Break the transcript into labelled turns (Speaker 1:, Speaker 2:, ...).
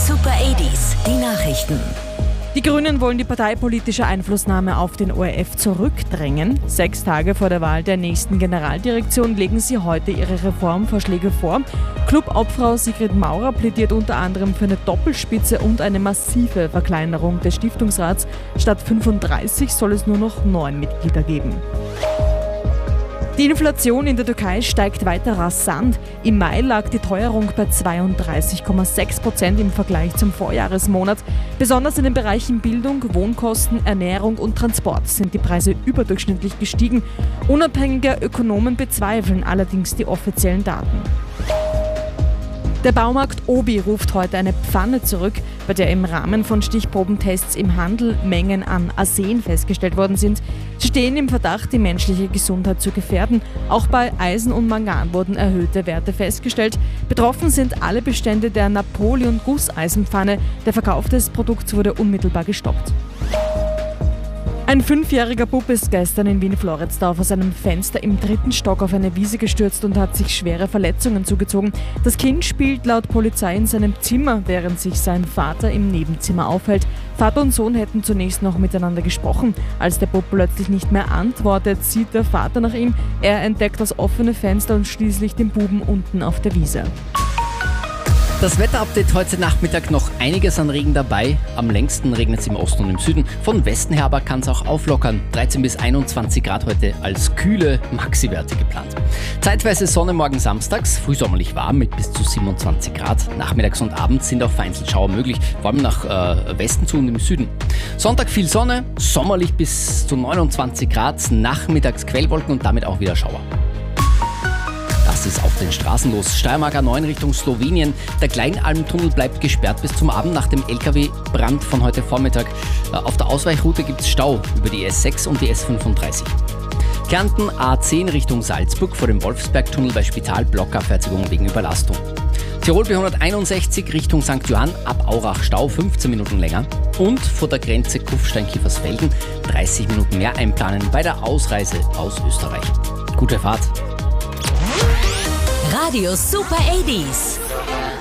Speaker 1: Super 80s, die Nachrichten.
Speaker 2: Die Grünen wollen die parteipolitische Einflussnahme auf den ORF zurückdrängen. 6 Tage vor der Wahl der nächsten Generaldirektion legen sie heute ihre Reformvorschläge vor. Clubobfrau Sigrid Maurer plädiert unter anderem für eine Doppelspitze und eine massive Verkleinerung des Stiftungsrats. Statt 35 soll es nur noch 9 Mitglieder geben. Die Inflation in der Türkei steigt weiter rasant. Im Mai lag die Teuerung bei 32,6% im Vergleich zum Vorjahresmonat. Besonders in den Bereichen Bildung, Wohnkosten, Ernährung und Transport sind die Preise überdurchschnittlich gestiegen. Unabhängige Ökonomen bezweifeln allerdings die offiziellen Daten. Der Baumarkt Obi ruft heute eine Pfanne zurück, bei der im Rahmen von Stichprobentests im Handel Mengen an Arsen festgestellt worden sind. Sie stehen im Verdacht, die menschliche Gesundheit zu gefährden. Auch bei Eisen und Mangan wurden erhöhte Werte festgestellt. Betroffen sind alle Bestände der Napoleon-Gusseisenpfanne. Der Verkauf des Produkts wurde unmittelbar gestoppt. Ein 5-jähriger Bub ist gestern in Wien-Floridsdorf aus einem Fenster im 3. Stock auf eine Wiese gestürzt und hat sich schwere Verletzungen zugezogen. Das Kind spielt laut Polizei in seinem Zimmer, während sich sein Vater im Nebenzimmer aufhält. Vater und Sohn hätten zunächst noch miteinander gesprochen. Als der Bub plötzlich nicht mehr antwortet, sieht der Vater nach ihm. Er entdeckt das offene Fenster und schließlich den Buben unten auf der Wiese.
Speaker 3: Das Wetterupdate heute Nachmittag: noch einiges an Regen dabei. Am längsten regnet es im Osten und im Süden. Von Westen her aber kann es auch auflockern. 13 bis 21 Grad heute als kühle Maxi-Werte geplant. Zeitweise Sonne morgen samstags, frühsommerlich warm mit bis zu 27 Grad. Nachmittags und abends sind auch vereinzelt Schauer möglich, vor allem nach Westen zu und im Süden. Sonntag viel Sonne, sommerlich bis zu 29 Grad, nachmittags Quellwolken und damit auch wieder Schauer. Das ist auf den Straßen los. Steiermark A9 Richtung Slowenien. Der Kleinalmtunnel bleibt gesperrt bis zum Abend nach dem LKW-Brand von heute Vormittag. Auf der Ausweichroute gibt es Stau über die S6 und die S35. Kärnten A10 Richtung Salzburg vor dem Wolfsbergtunnel bei Spital, Blockabfertigung wegen Überlastung. Tirol B161 Richtung St. Johann ab Aurach Stau 15 Minuten länger. Und vor der Grenze Kufstein-Kiefersfelden 30 Minuten mehr einplanen bei der Ausreise aus Österreich. Gute Fahrt!
Speaker 1: Radio Super 80s.